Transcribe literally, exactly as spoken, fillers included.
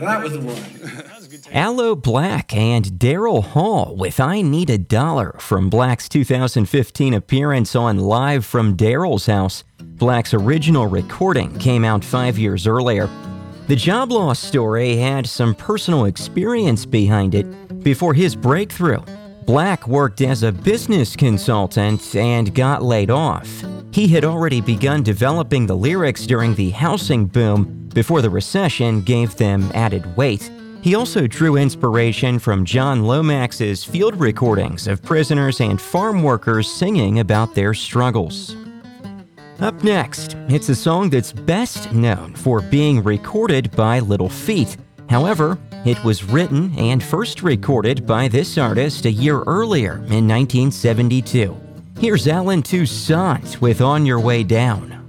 that was the one. Aloe Blacc and Daryl Hall with I Need a Dollar from Black's two thousand fifteen appearance on Live from Daryl's House. Black's original recording came out five years earlier. The job loss story had some personal experience behind it. Before his breakthrough, Blacc worked as a business consultant and got laid off. He had already begun developing the lyrics during the housing boom before the recession gave them added weight. He also drew inspiration from John Lomax's field recordings of prisoners and farm workers singing about their struggles. Up next, it's a song that's best known for being recorded by Little Feat. However, it was written and first recorded by this artist a year earlier in nineteen seventy-two. Here's Allen Toussaint with On Your Way Down.